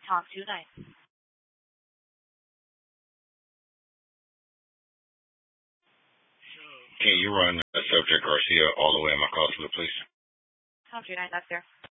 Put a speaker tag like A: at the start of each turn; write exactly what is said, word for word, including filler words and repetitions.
A: Talk to nine.
B: Can you run uh, subject Garcia all the way in my call to the police?
A: Talk to nine, that's there.